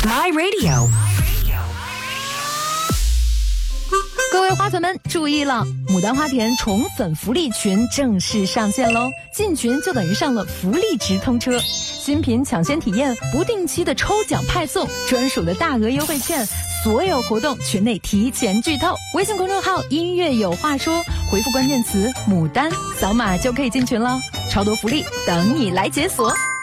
My Radio。 各位花粉们注意了，牡丹花田宠粉福利群正式上线喽！进群就等于上了福利直通车，新品抢先体验，不定期的抽奖派送，专属的大额优惠券，所有活动群内提前剧透。微信公众号音乐有话说，回复关键词牡丹，扫码就可以进群了，超多福利等你来解锁。